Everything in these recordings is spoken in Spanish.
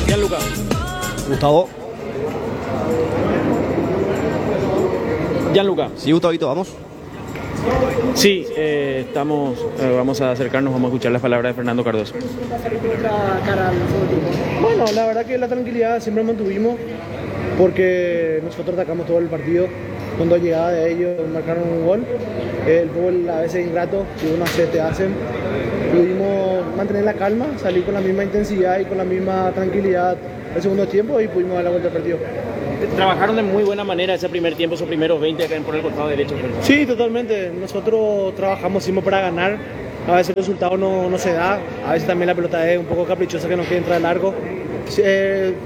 Gianluca. Gustavo. Gianluca. Sí, Gustavito, vamos. Sí, vamos a acercarnos, vamos a escuchar las palabras de Fernando Cardoso. Bueno, la verdad que la tranquilidad siempre mantuvimos porque nosotros atacamos todo el partido. Cuando llegaba de ellos marcaron un gol. El fútbol a veces es ingrato, si uno hace te hacen. Pudimos mantener la calma, salir con la misma intensidad y con la misma tranquilidad el segundo tiempo y pudimos dar la vuelta al partido. Trabajaron de muy buena manera ese primer tiempo, esos primeros 20 acá por el costado derecho. Sí, totalmente. Nosotros trabajamos siempre para ganar. A veces el resultado no se da. A veces también la pelota es un poco caprichosa que nos quiere entrar largo. Se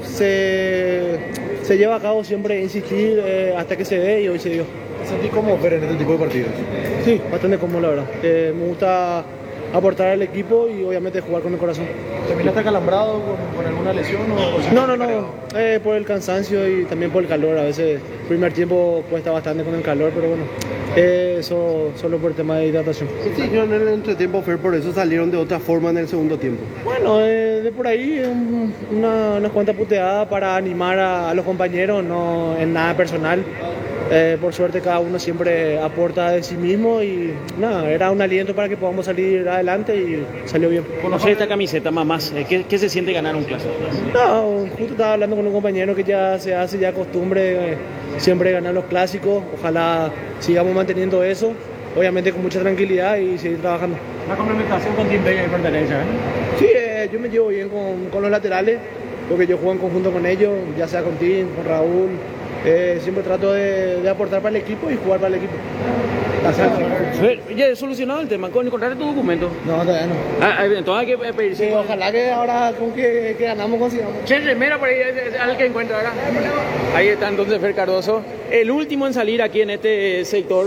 lleva a cabo siempre insistir hasta que se dé y hoy se dio. ¿Te sentís cómodo ver en este tipo de partidos? Sí, bastante cómodo la verdad. Me gusta aportar al equipo y obviamente jugar con el corazón. ¿Terminaste acalambrado con alguna lesión? No. Por el cansancio y también por el calor. A veces el primer tiempo cuesta bastante con el calor, pero bueno, eso solo por el tema de hidratación. Sí, yo en el entretiempo, Fer, por eso salieron de otra forma en el segundo tiempo. Bueno, de por ahí unas cuantas puteadas para animar a los compañeros, no en nada personal. Por suerte cada uno siempre aporta de sí mismo y nada, era un aliento para que podamos salir adelante y salió bien. Conocer esta camiseta más, ¿qué se siente ganar un clásico? No, justo estaba hablando con un compañero que ya se hace ya costumbre siempre ganar los clásicos, ojalá sigamos manteniendo eso, obviamente con mucha tranquilidad y seguir trabajando. La complementación con Tim Vega y pertenencia, Sí, yo me llevo bien con los laterales, porque yo juego en conjunto con ellos, ya sea con Tim, con Raúl. Siempre trato de aportar para el equipo y jugar para el equipo. Ya he solucionado el tema, con encontrar tu documento. No, todavía no. Entonces hay que pedir. Sí, ojalá que ahora con que ganamos consigamos. Che, remera por ahí, al que encuentra ahora. Ahí está entonces Fer Cardoso. El último en salir aquí en este sector.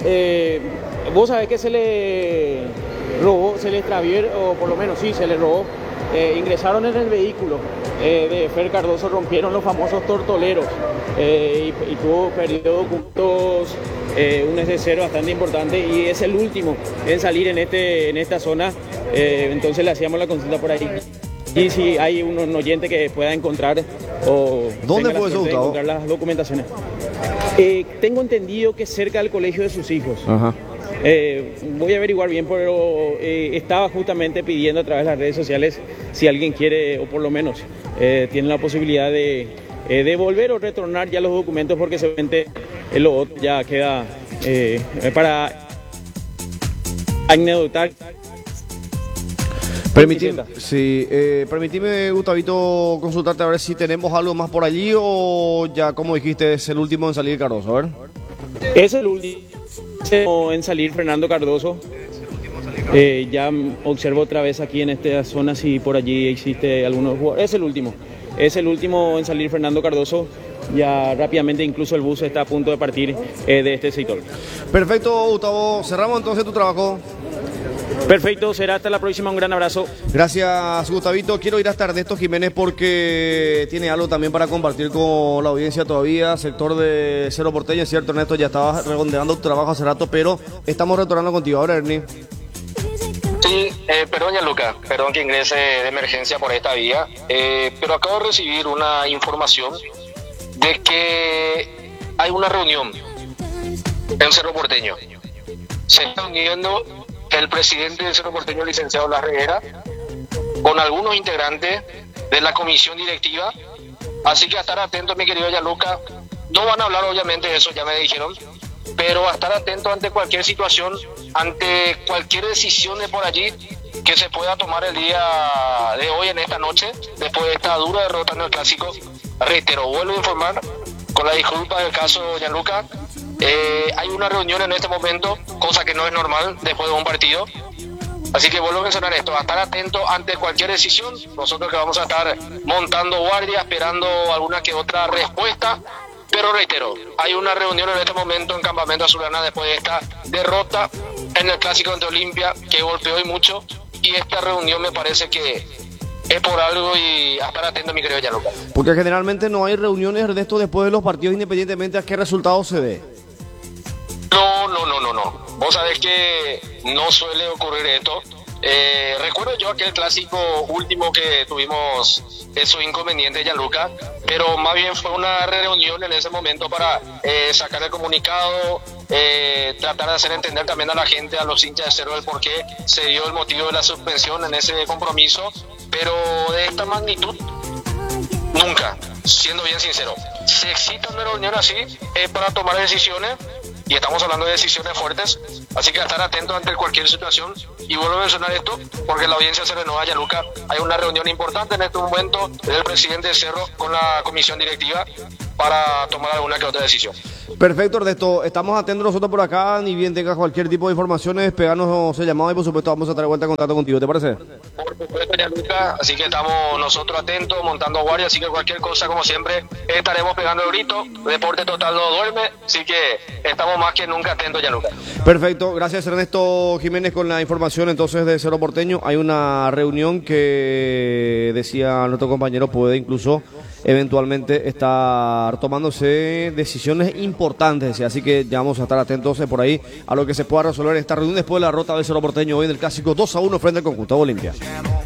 Vos sabés que se le robó, se le extravió, o por lo menos sí, se le robó. Ingresaron en el vehículo de Fer Cardoso, rompieron los famosos tortoleros y perdió documentos, un S0 bastante importante y es el último en salir en esta zona, entonces le hacíamos la consulta por ahí. Y si hay un oyente que pueda encontrar o ¿dónde fue eso, Gustavo? Encontrar las documentaciones. Tengo entendido que cerca del colegio de sus hijos. Ajá. Voy a averiguar bien, pero estaba justamente pidiendo a través de las redes sociales si alguien quiere, o por lo menos tiene la posibilidad de devolver o retornar ya los documentos, porque seguramente lo otro ya queda para anedotar. Permitime, Gustavito, consultarte a ver si tenemos algo más por allí o ya, como dijiste, es el último en salir Cardoso, a ver. Es el último en salir Fernando Cardoso. Ya observo otra vez aquí en esta zona si por allí existe algunos jugadores. Es el último en salir Fernando Cardoso. Ya rápidamente incluso el bus está a punto de partir de este sector. Perfecto, Gustavo. Cerramos entonces tu trabajo. Perfecto, será hasta la próxima, un gran abrazo. Gracias, Gustavito. Quiero ir hasta Ernesto Jiménez porque tiene algo también para compartir con la audiencia todavía. Sector de Cerro Porteño, es cierto, Ernesto, ya estabas redondeando tu trabajo hace rato, pero estamos retornando contigo ahora, Ernie. Sí, perdón, Gianluca, perdón que ingrese de emergencia por esta vía, pero acabo de recibir una información de que hay una reunión en Cerro Porteño. Se está uniendo el presidente del Cerro Porteño, licenciado Larreguera, con algunos integrantes de la comisión directiva, así que a estar atentos, mi querido Gianluca. No van a hablar obviamente de eso, ya me dijeron, pero a estar atentos ante cualquier situación, ante cualquier decisión de por allí que se pueda tomar el día de hoy, en esta noche, después de esta dura derrota en el Clásico. Reitero, vuelvo a informar, con la disculpa del caso Gianluca, hay una reunión en este momento, cosa que no es normal después de un partido. Así que vuelvo a mencionar esto, a estar atento ante cualquier decisión. Nosotros que vamos a estar montando guardia, esperando alguna que otra respuesta. Pero reitero, hay una reunión en este momento en Campamento Azulgrana después de esta derrota en el Clásico ante Olimpia, que golpeó y mucho. Y esta reunión me parece que es por algo y a estar atento, mi querido Gianluca. Porque generalmente no hay reuniones, Ernesto, después de los partidos, independientemente a qué resultado se dé. No. Vos sabés que no suele ocurrir esto. Recuerdo yo aquel clásico último que tuvimos esos inconvenientes, Gianluca, pero más bien fue una reunión en ese momento para sacar el comunicado, tratar de hacer entender también a la gente, a los hinchas de Cerro, el por qué se dio el motivo de la suspensión en ese compromiso, pero de esta magnitud nunca, siendo bien sincero. Si existe una reunión así es para tomar decisiones, y estamos hablando de decisiones fuertes, así que estar atentos ante cualquier situación. Y vuelvo a mencionar esto porque la audiencia se renueva, Gianluca. Hay una reunión importante en este momento del presidente de Cerro con la comisión directiva para tomar alguna que otra decisión. Perfecto, Ernesto. Estamos atentos nosotros por acá. Ni bien tengas cualquier tipo de informaciones, pegarnos el llamado y por supuesto vamos a traer vuelta en contacto contigo. ¿Te parece? Por supuesto, Gianluca. Así que estamos nosotros atentos, montando guardia. Así que cualquier cosa, como siempre, estaremos pegando el grito. Deporte Total no duerme. Así que estamos más que nunca atentos, Gianluca. Perfecto. Gracias, Ernesto Jiménez, con la información entonces de Cerro Porteño. Hay una reunión que, decía nuestro compañero, puede incluso eventualmente estar tomándose decisiones importantes, así que ya vamos a estar atentos por ahí a lo que se pueda resolver esta reunión después de la derrota del Cerro Porteño hoy en el clásico 2-1 frente al conjunto Olimpia.